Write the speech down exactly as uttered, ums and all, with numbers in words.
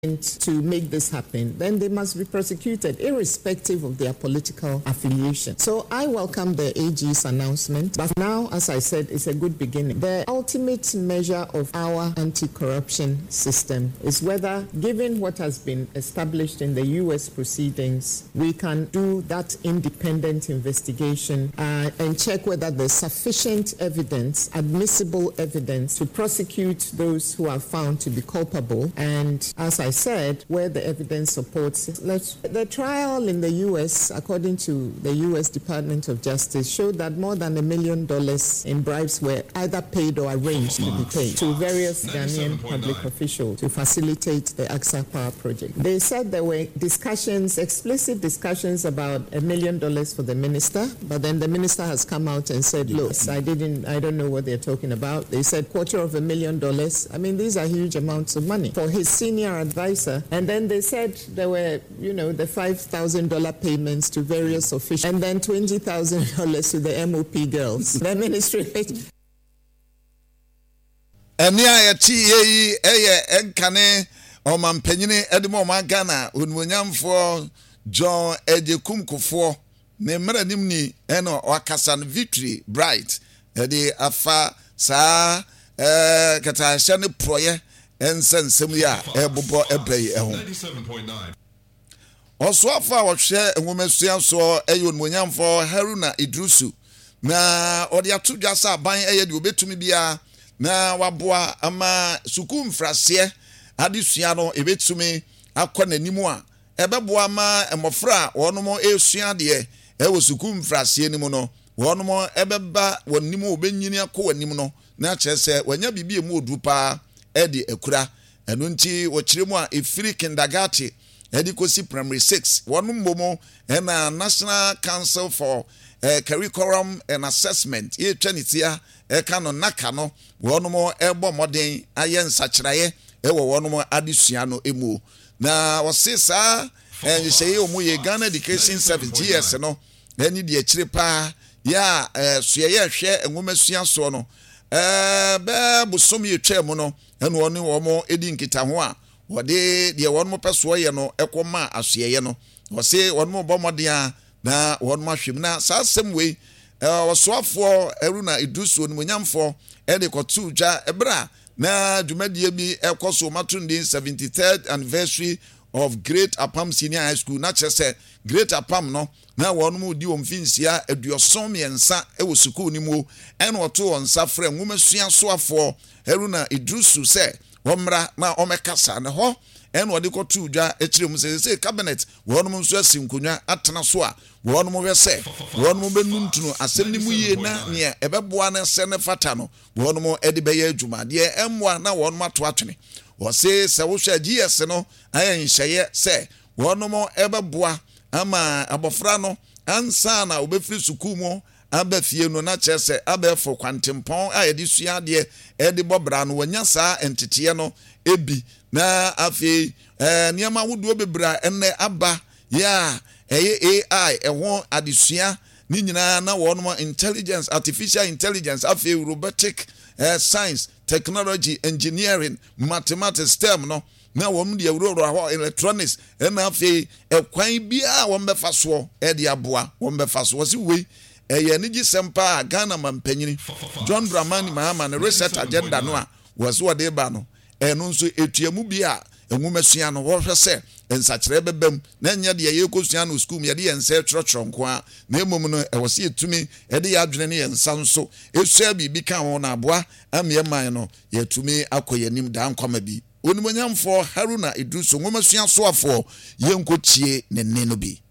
to make this happen, then they must be prosecuted irrespective of their political affiliation. So I welcome the A G's announcement, but now, as I said, it's a good beginning. The ultimate measure of our anti-corruption system is whether, given what has been established in the U S proceedings, we can do that independent investigation uh, and check whether there's sufficient evidence, admissible evidence, to prosecute those who are found to be culpable. And as I said, where the evidence supports it. The trial in the U S, according to the U S Department of Justice, showed that more than a million dollars in bribes were either paid or arranged to be paid to various Ghanaian public officials to facilitate the Aksa Power Project. They said there were discussions, explicit discussions about a million dollars for the minister, but then the minister has come out and said, look, I didn't, I don't know what they're talking about. They said quarter of a million dollars. I mean, these are huge amounts of money for his senior advisor. And then they said there were, you know, the five thousand dollars payments to various officials, and then twenty thousand dollars to the M O P girls. The ministry. Enia ya ti ye eye enkane o mampanyini edimo magana unwonyamfo John Ejekum Kofo ne mra nimni eno wakasa Victory Bright ede afa sa eh kata hye ne proye ensensem ya ebobo ebei ehun ninety-seven point nine Oswafa wohwe enwomesua so eyo nmonyamfo Haruna Idrusu na ode atudwa sa ban eye de obetumi bia na waboa ama sukum frase adesua no ebetumi akọ nanimu a ebeboa ma emofra wonomo esua de ewo sukum frase nimu no wonomo ebeba wonimu obenyini akọ wanim no na kyerese wanya bibi emu odupa edi ekura enu nti wokyiremu a efiri kindergarten edi kosi primary six wonu mbomo na National Council for uh, Curriculum and Assessment ye twanitia e kano naka no wonu mo ebo moden aye nsakiraye e wo wonu mo adesua no emu na wosesa en sey omu ye Ghana Education Service G S no eni de akyire pa ya suye hwe enwomasua so no eh be busom ye twam no enu oni wo mo edi nkita ho a wode de won mo peso ye no ekoma asoye no wose won mo bomodia na won mo hwem na sasem we wosoafo Haruna Idrusu onimonyamfo e de kotu dwa ebra na dwumadie bi ekoso matundi seventy-third anniversary of Great Apam Senior High School na chese Great Apam no na won mo di omfinsia aduoson miensa e wo school ni mu en woto won safre nwomesua soafo Haruna Idrusu se womra na omekasa ne ho en wode kotu dwa ekirem se se cabinet wonum nso asinkonwa atena so a wonum we se wonum benuntuno asem ni mu ye na ne ebeboa na se ne fata no wonum ede beye adwuma de emwa na wonum ato atwene wo se se wo hwa G S no ayen hyeye se wonum ebeboa ama abofra no ansa na obefiri sukumu abafie no na kyerese abefo kwantempon ayedi sua de ede bobra no wanya saa entete no ebi na afi eh niama wudu bebra enne aba ya eye A I ehwo adesua ni nyina na wonmo intelligence artificial intelligence afi robotic eh, science technology engineering mathematics STEM no na wom de awuro ho electronics na afi ekwan bia wom befa so e de aboa wom befa so wasi we eye ni gisempa Ghana mampanyini John Dramani Mahama na research agenda no a wasi wode ba no enu nso etuamu bia enwomesua no wo hwese ensakire bebam na nya de ye kosua no school ye de ense trotro nko a na emom no e wose etumi e de ya adwene ne yensa nso esua bibi ka ho na aboa amye man no yetumi akoyanim da nkwama bi onimonyamfo Haruna Idrusu nwomesua soafo yenkotie ne ne no bi